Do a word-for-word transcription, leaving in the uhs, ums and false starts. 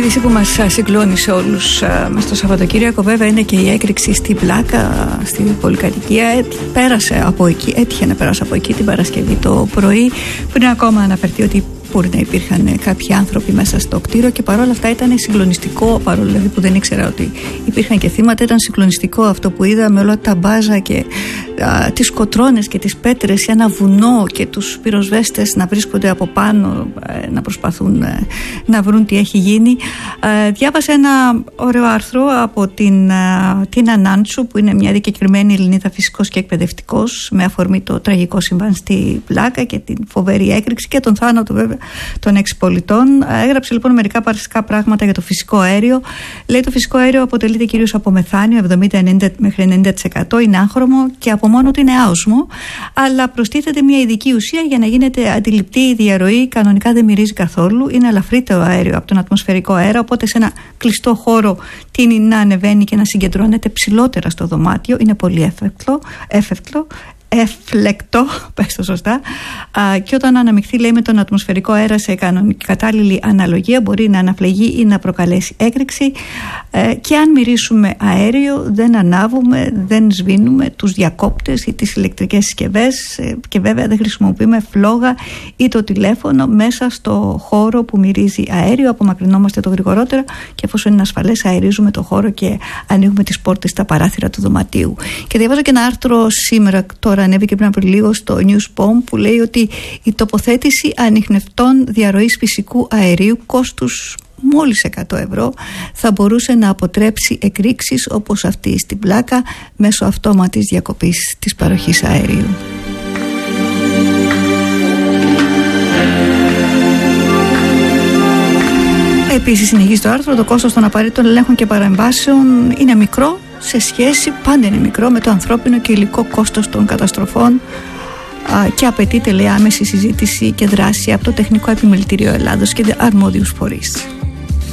είδηση που μας συγκλώνησε όλους μες το Σαββατοκύριακο βέβαια είναι και η έκρηξη στη Πλάκα, στην πολυκατοικία. Πέρασε από εκεί, έτυχε να περάσει από εκεί την Παρασκευή το πρωί, πριν ακόμα αναφερθεί ότι μπορεί να υπήρχαν κάποιοι άνθρωποι μέσα στο κτίριο, και παρόλα αυτά ήταν συγκλονιστικό, παρόλο δηλαδή που δεν ήξερα ότι υπήρχαν και θύματα, ήταν συγκλονιστικό αυτό που είδα, με όλα τα μπάζα και α, τις κοτρώνες και τις πέτρες, ένα βουνό, και τους πυροσβέστες να βρίσκονται από πάνω, ε, να προσπαθούν ε, να βρουν τι έχει γίνει. Ε, διάβασα ένα ωραίο άρθρο από την Τίνα Νάντσου, που είναι μια δικαιωμένη Ελληνίδα φυσικός και εκπαιδευτικός, με αφορμή το τραγικό συμβάν στη Πλάκα και την φοβερή έκρηξη και τον θάνατο βέβαια των έξι πολιτών. Έγραψε λοιπόν μερικά παραστικά πράγματα για το φυσικό αέριο. Λέει το φυσικό αέριο αποτελείται κυρίως από μεθάνιο, εβδομήντα με ενενήντα μέχρι ενενήντα τοις εκατό, είναι άγχρωμο και από μόνο του είναι άοσμο, αλλά προστίθεται μια ειδική ουσία για να γίνεται αντιληπτή η διαρροή. Κανονικά δεν μυρίζει καθόλου, είναι ελαφρύτερο αέριο από τον ατμοσφαιρικό αέρα, οπότε σε ένα κλειστό χώρο τείνει να ανεβαίνει και να συγκεντρώνεται ψηλότερα στο δωμάτιο. Είναι πολύ εύκολο, εύκολο. Εφλεκτό, πες το σωστά, α, και όταν αναμειχθεί, λέει, με τον ατμοσφαιρικό αέρα σε κανονική κατάλληλη αναλογία, μπορεί να αναφλεγεί ή να προκαλέσει έκρηξη. Ε, και αν μυρίσουμε αέριο, δεν ανάβουμε, δεν σβήνουμε τους διακόπτες ή τις ηλεκτρικές συσκευές, ε, και βέβαια δεν χρησιμοποιούμε φλόγα ή το τηλέφωνο μέσα στο χώρο που μυρίζει αέριο. Απομακρυνόμαστε το γρηγορότερα, και εφόσον είναι ασφαλές, αερίζουμε το χώρο και ανοίγουμε τις πόρτες, τα παράθυρα του δωματίου. Και διαβάζω και ένα άρθρο σήμερα, τώρα ανέβηκε πριν από λίγο στο Newsbomb, που λέει ότι η τοποθέτηση ανιχνευτών διαρροής φυσικού αερίου κόστους μόλις εκατό ευρώ θα μπορούσε να αποτρέψει εκρήξεις όπως αυτή στην Πλάκα μέσω αυτόματης διακοπής της παροχής αερίου. Επίσης, συνεχίζει το άρθρο, το κόστος των απαραίτητων ελέγχων και παρεμβάσεων είναι μικρό σε σχέση, πάντα είναι μικρό, με το ανθρώπινο και υλικό κόστος των καταστροφών, α, και απαιτείται, λέει, άμεση συζήτηση και δράση από το Τεχνικό Επιμελητήριο Ελλάδος και αρμόδιους φορείς.